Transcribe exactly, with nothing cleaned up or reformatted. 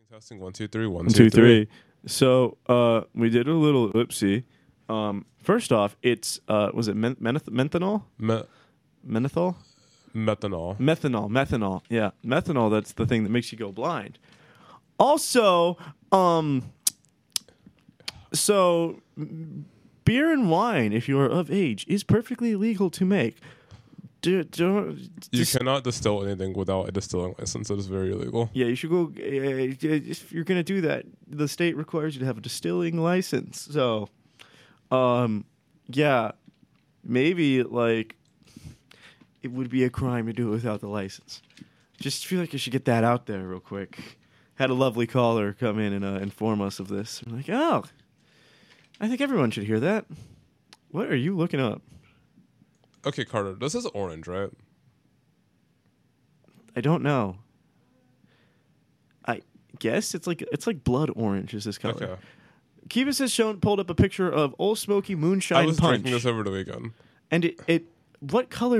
Testing one two three one One, two, three. So uh, we did a little oopsie. Um, first off, it's uh, was it men- menth- menthanol? Me- Menthol? methanol. Methanol. Methanol. Yeah, methanol. That's the thing that makes you go blind. Also, um, so m- beer and wine, if you are of age, is perfectly legal to make. Do, do, You just- cannot distill anything without a distilling license. It is very illegal. Yeah, you should go. Uh, if you're gonna do that, the state requires you to have a distilling license. So, um, yeah, maybe like it would be a crime to do it without the license. Just feel like I should get that out there real quick. Had a lovely caller come in and uh, inform us of this. I'm like, oh, I think everyone should hear that. What are you looking up? Okay, Carter, this is orange, right? I don't know. I guess it's like it's like blood orange is this color. Okay. Keebus has shown pulled up a picture of Old Smoky I Moonshine was Punch, drinking this over the weekend. and it, it what color